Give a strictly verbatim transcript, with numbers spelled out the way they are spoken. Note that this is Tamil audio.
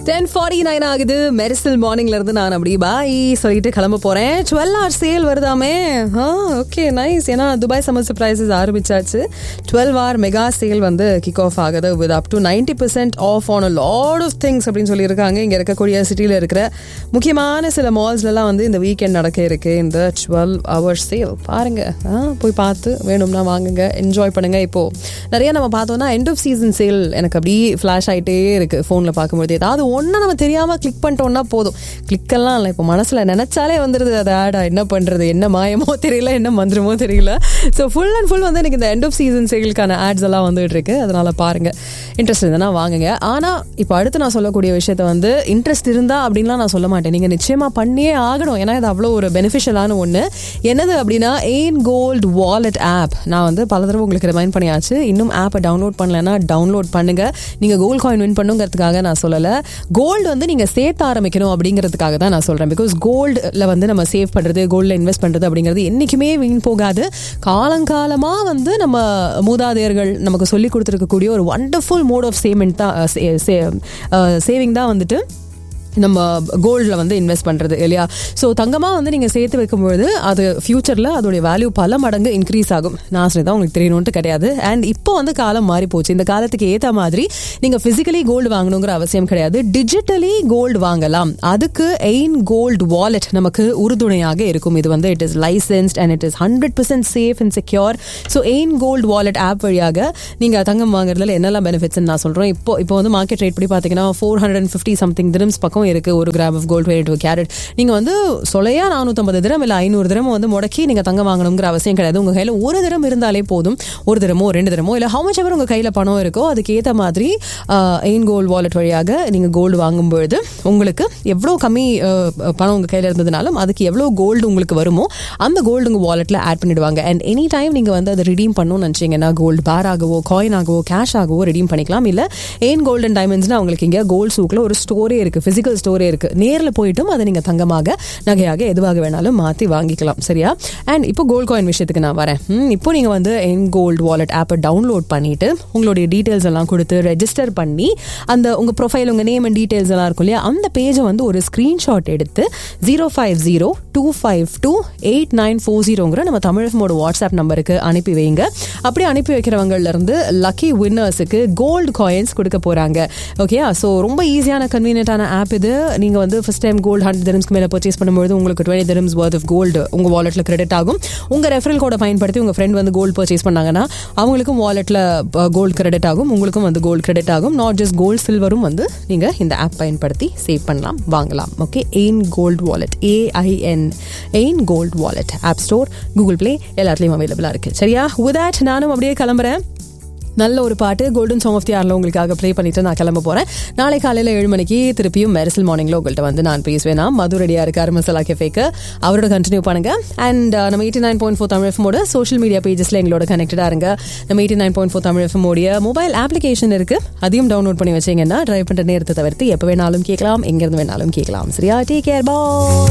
ten forty-nine ஆகுது. மெரிசல் மார்னிங்ல இருந்து நான் அப்படி பாய் சொல்லிட்டு கிளம்ப போறேன். Twelve hour sale வருதாமே. Okay nice. ஏன்னா துபாய் சம்மர் சர்ப்ரைசஸ் ஆரம்பிச்சாச்சு. டுவெல் ஹவர் மெகா சேல் வந்து கிக் ஆஃப் ஆகுது with up to ninety percent of on a lot of things அப்படின்னு சொல்லியிருக்காங்க. இங்க இருக்கக்கூடிய சிட்டியில் இருக்கிற முக்கியமான சில மால்ஸ்லாம் வந்து இந்த வீக்கெண்ட் நடக்க இருக்கு இந்த டுவெல் ஹவர் சேல். பாருங்க, போய் பார்த்து வேணும்னா வாங்குங்க, என்ஜாய் பண்ணுங்க. இப்போ நிறைய நம்ம பார்த்தோம்னா எண்ட் ஆஃப் சீசன் சேல் எனக்கு அப்படி ஃபிளாஷ் ஆகிட்டே இருக்கு ஃபோனில் பார்க்கும்போது. ஏதாவது ஒன்று நம்ம தெரியாமல் கிளிக் பண்ணிட்டோம்னா போதும். கிளிக்கெல்லாம் இல்லை, இப்போ மனசில் நினச்சாலே வந்துடுது அது ஆடா. என்ன பண்ணுறது, என்ன மாயமோ தெரியல, என்ன மந்திரமோ தெரியல. ஸோ ஃபுல் அண்ட் ஃபுல் வந்து எனக்கு இந்த எண்ட் ஆஃப் சீசன் சேலுக்கான ஆட்ஸ் எல்லாம் வந்துட்டு இருக்கு. அதனால பாருங்க, இன்ட்ரெஸ்ட் இருந்தால் வாங்குங்க. ஆனால் இப்போ அடுத்து நான் சொல்லக்கூடிய விஷயத்த வந்து இன்ட்ரெஸ்ட் இருந்தா அப்படின்லாம் நான் சொல்ல மாட்டேன். நீங்கள் நிச்சயமாக பண்ணியே ஆகணும். ஏன்னா இது அவ்வளோ ஒரு பெனிஃபிஷியலான ஒன்று. என்னது அப்படின்னா எயின் கோல்டு வாலெட் ஆப். நான் வந்து பல தடவை உங்களுக்கு ரிமைண்ட் பண்ணியாச்சு. இன்னும் ஆப்பை டவுன்லோட் பண்ணலைன்னா டவுன்லோட் பண்ணுங்க. நீங்கள் கோல்ட் காயின் வின் பண்ணுங்கிறதுக்காக நான் சொல்லலை. கோல்டு வந்து நீங்கள் சேர்த்து ஆரம்பிக்கணும் அப்படிங்கிறதுக்காக தான் நான் சொல்கிறேன். பிகாஸ் கோல்டில் வந்து நம்ம சேவ் பண்ணுறது, கோல்டில் இன்வெஸ்ட் பண்ணுறது அப்படிங்கிறது என்றைக்குமே வீண் போகாது. காலங்காலமாக வந்து நம்ம மூதாதையர்கள் நமக்கு சொல்லி கொடுத்துருக்கக்கூடிய ஒரு வண்டர்ஃபுல் மோட் ஆஃப் சேவிங் தான் சேவிங் தான் வந்துட்டு நம்ம கோல்டில் வந்து இன்வெஸ்ட் பண்ணுறது இல்லையா. ஸோ தங்கமாக வந்து நீங்கள் சேர்த்து வைக்கும்பொழுது அது ஃபியூச்சரில் அதோடைய வேல்யூ பல மடங்கு இன்க்ரீஸ் ஆகும். நான் சொல்லி தான் உங்களுக்கு தெரியணும்ட்டு கிடையாது. அண்ட் இப்போ வந்து காலம் மாறி போச்சு. இந்த காலத்துக்கு ஏற்ற மாதிரி நீங்கள் ஃபிசிக்கலி கோல்டு வாங்கணுங்கிற அவசியம் கிடையாது. டிஜிட்டலி கோல்டு வாங்கலாம். அதுக்கு எயின் கோல்டு வாலெட் நமக்கு உறுதுணையாக இருக்கும். இது வந்து it is licensed and it is hundred percent safe and secure. So Ain gold wallet app வழியாக நீங்கள் தங்கம் வாங்குறதுல என்னெல்லாம் பெனிஃபிட்ஸ் நான் சொல்கிறேன். இப்போ இப்போ வந்து மார்க்கெட் ரேட் படி பார்த்தீங்கன்னா four hundred and fifty something dirhams பக்கம் இருக்கு ஒரு gram of gold twenty two carat. நீங்க வந்து சொலையா நானூத்தி திரம் இல்ல ஐநூறு திரம் வந்து முடக்கி நீங்க தங்க வாங்கணுங்கிற அவசியம் கிடையாது. உங்க கையில ஒரு திரம் இருந்தாலே போதும். ஒரு திரமோ ரெண்டு திரமோ இல்ல ஹவு மச் எவர் உங்க கையில பணம் இருக்கோ அதுக்கு ஏற்ற மாதிரி எயின் கோல்டு வாலெட் வழியாக நீங்க கோல்டு வாங்கும்பொழுது உங்களுக்கு எவ்வளவு கம்மி பணம் உங்க கையில இருந்ததுனாலும் அதுக்கு எவ்வளவு கோல்டு உங்களுக்கு வருமோ அந்த கோல்டு உங்க வாலெட்ல ஆட் பண்ணிடுவாங்க. அண்ட் எனி டைம் நீங்க வந்து அதை ரிடீம் பண்ணணும்னு நினைச்சீங்கன்னா கோல்டு பார் ஆகவோ காயின் ஆகவோ கேஷ் ஆகவோ ரிடீம் பண்ணிக்கலாம். இல்ல எயின் கோல்டு அண்ட் டைமண்ட்ஸ்னா உங்களுக்கு இங்க கோல்ட் சூக்ல ஒரு ஸ்டோரே இருக்கு, பிசிக்கல் ஸ்டோரே இருக்கு. நேரில் போயிட்டும் அதை நீங்க தங்கமாக நகையாக எதுவாக வேணாலும் மாற்றி வாங்கிக்கலாம். சரியா? அண்ட் இப்போ கோல்ட் காயின் விஷயத்துக்கு நான் வரேன். இப்போ நீங்க வந்து என் கோல்டு வாலெட் ஆப்பை டவுன்லோட் பண்ணிட்டு உங்களுடைய டீடைல்ஸ் எல்லாம் கொடுத்து ரெஜிஸ்டர் பண்ணி அந்த உங்க ப்ரொஃபைல் உங்க நேம் அண்ட் டீடைல்ஸ் எல்லாம் இருக்கும் இல்லையா, அந்த பேஜை வந்து ஒரு ஸ்கிரீன்ஷாட் எடுத்து zero five zero two five two eight nine four ஜீரோங்கிற நம்ம தமிழகமோட வாட்ஸ்அப் நம்பருக்கு அனுப்பி வைங்க. அப்படி அனுப்பி வைக்கிறவங்கல இருந்து லக்கி வின்னர்ஸுக்கு கோல்டு காயின்ஸ் கொடுக்க போறாங்க. ஓகே, ஸோ ரொம்ப ஈஸியான கன்வீனியன்டான ஆப் இது. நீங்க வந்து ஃபர்ஸ்ட் டைம் கோல்டு ஹண்ட்ரட் திரம்ஸ்க்கு மேல பர்ச்சேஸ் பண்ணும்போது உங்களுக்கு twenty dirhams worth of gold உங்க வாலெட்ல கிரெடிட் ஆகும். உங்க ரெஃபரல் கோட பயன்படுத்தி உங்க ஃப்ரெண்ட் வந்து கோல்டு பர்ச்சேஸ் பண்ணாங்கன்னா அவங்களுக்கும் வாலெட்ல கோல்டு கிரெடிட் ஆகும், உங்களுக்கும் வந்து கோல்டு கிரெடிட் ஆகும். நாட் ஜஸ்ட் கோல்டு, சில்வரும் வந்து நீங்க இந்த ஆப் பயன்படுத்தி சேவ் பண்ணலாம், வாங்கலாம். Okay, Ain gold wallet, AIN Ain gold wallet app store, Google play எல்லாத்துலயும் அவைலபிளா இருக்கு. சரியா? வித் தட் நானும் அப்படியே கிளம்புறேன். நல்ல ஒரு பாட்டு கோல்டன் சாங் ஆஃப் தி ஆர்ல உங்களுக்காக ப்ளே பண்ணிட்டு நான் கிளம்ப போறேன். நாளை காலையில ஏழு மணிக்கு திருப்பியும் மெரிசல் மார்னிங்ல உங்கள்கிட்ட வந்து நான் பேசுவேன். மது ரெடியா இருக்காரு மசாலா கெஃபேக்கு, அவரோட கண்டினியூ பண்ணுங்க. அண்ட் நம்ம eighty nine point four Tamil எஃப்எம்மோட social media பேஜஸ்ல எங்களோட கனெக்டடா இருங்க. நம்ம eighty nine point four Tamil எஃப்எம்மோடைய mobile application இருக்கு, அதையும் டவுன்லோட் பண்ணி வச்சீங்கன்னா டிரைவ் பண்ற நேரத்தை தவிர்த்து எப்ப வேணாலும் கேட்கலாம், எங்க இருந்து வேணாலும் கேட்கலாம். சரியா? டேக் கேர், பாய்.